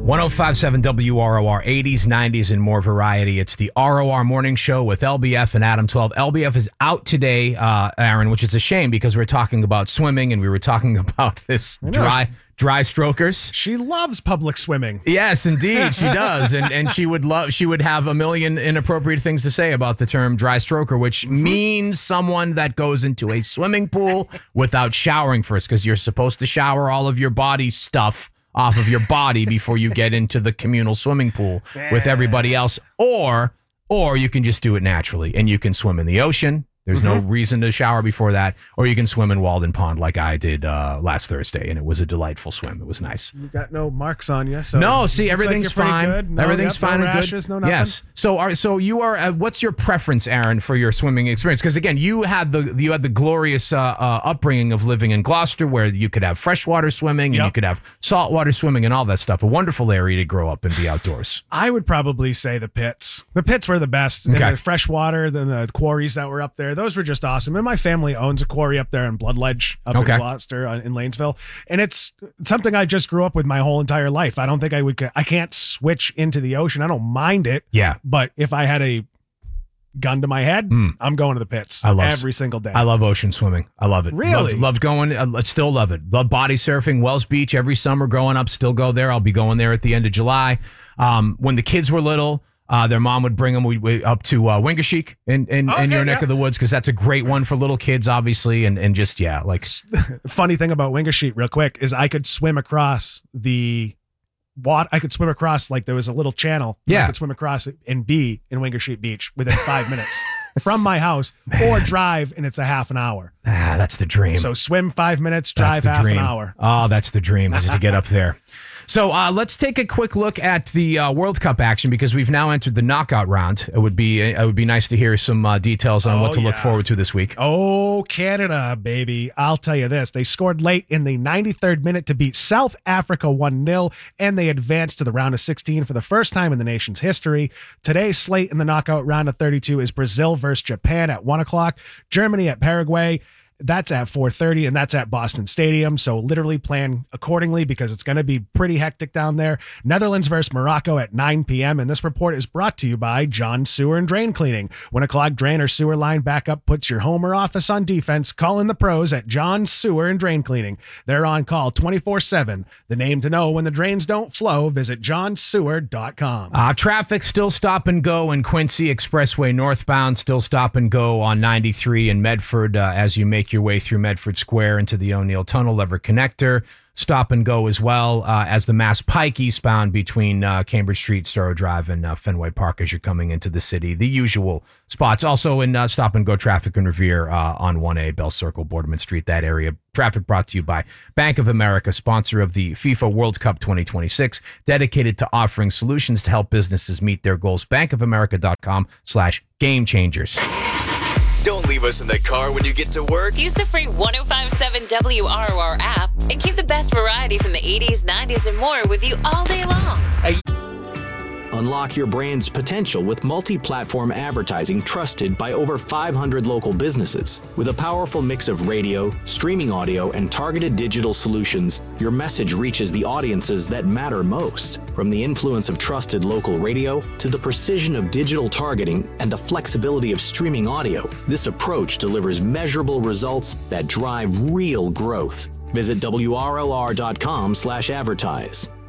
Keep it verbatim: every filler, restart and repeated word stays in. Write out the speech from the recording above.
one oh five point seven W R O R, eighties, nineties, and more variety. It's the R O R Morning Show with L B F and Adam twelve. L B F is out today, uh, Aaron, which is a shame because we're talking about swimming and we were talking about this dry dry strokers. She loves public swimming. Yes, indeed, she does. And and she would love she would have a million inappropriate things to say about the term dry stroker, which means someone that goes into a swimming pool without showering first, because you're supposed to shower all of your body stuff off of your body before you get into the communal swimming pool with everybody else, or or you can just do it naturally and you can swim in the ocean. There's mm-hmm. no reason to shower before that, or you can swim in Walden Pond like I did uh, last Thursday, and it was a delightful swim. It was nice. You got no marks on you, so no. See, everything's like fine. Good. No, everything's yep, fine no and rashes, good. No nothing. Yes. So, are so you are. Uh, what's your preference, Aaron, for your swimming experience? Because again, you had the you had the glorious uh, uh, upbringing of living in Gloucester, where you could have freshwater swimming and yep. you could have saltwater swimming and all that stuff. A wonderful area to grow up and be outdoors. I would probably say the pits. The pits were the best. Okay. And the freshwater, then the quarries that were up there. Those were just awesome. And my family owns a quarry up there in Bloodledge up okay. in Gloucester uh, in Lanesville, and it's something I just grew up with my whole entire life. I don't think I would. I can't switch into the ocean. I don't mind it. Yeah, but if I had a gun to my head, mm. I'm going to the pits. I love every single day. I love ocean swimming. I love it. Really? Loved, loved going. I still love it. Love body surfing. Wells Beach every summer growing up. Still go there. I'll be going there at the end of July. Um, when the kids were little, Uh, their mom would bring them we, we, up to uh, Wingacheek in, in, okay, in your neck yeah. of the woods, because that's a great one for little kids, obviously, and, and just, yeah, like... Funny thing about Wingacheek, real quick, is I could swim across the... What I could swim across, like there was a little channel. Yeah. I could swim across it and be in Wingacheek Beach within five minutes from my house, Man. or drive, and it's a half an hour. Ah, that's the dream. So swim five minutes, drive half dream. an hour. Oh, that's the dream, is to get up there. So uh, let's take a quick look at the uh, World Cup action, because we've now entered the knockout round. It would be it would be nice to hear some uh, details on oh, what to yeah. look forward to this week. Oh, Canada, baby. I'll tell you this. They scored late in the ninety-third minute to beat South Africa one nil, and they advanced to the round of sixteen for the first time in the nation's history. Today's slate in the knockout round of thirty-two is Brazil versus Japan at one o'clock, Germany at Paraguay. That's at four thirty, and that's at Boston Stadium. So literally plan accordingly, because it's going to be pretty hectic down there. Netherlands versus Morocco at nine p.m. And this report is brought to you by John Sewer and Drain Cleaning. When a clogged drain or sewer line backup puts your home or office on defense, call in the pros at John Sewer and Drain Cleaning. They're on call twenty-four seven. The name to know when the drains don't flow, visit john sewer dot com. Uh, traffic still stop and go in Quincy Expressway northbound, still stop and go on ninety-three in Medford uh, as you make your way through Medford Square into the O'Neill Tunnel Lever Connector. Stop and go as well uh, as the Mass Pike eastbound between uh, Cambridge Street, Storrow Drive, and uh, Fenway Park as you're coming into the city. The usual spots. Also in uh, stop and go traffic in Revere uh, on one A, Bell Circle, Boardman Street, that area. Traffic brought to you by Bank of America, sponsor of the FIFA World Cup twenty twenty-six, dedicated to offering solutions to help businesses meet their goals. bankofamerica.com slash game changers. Don't leave us in the car when you get to work. Use the free one oh five point seven W R O R app and keep the best variety from the eighties, nineties, and more with you all day long. Hey. Unlock your brand's potential with multi-platform advertising trusted by over five hundred local businesses. With a powerful mix of radio, streaming audio, and targeted digital solutions, your message reaches the audiences that matter most. From the influence of trusted local radio to the precision of digital targeting and the flexibility of streaming audio, this approach delivers measurable results that drive real growth. Visit W R L R dot com slash advertise.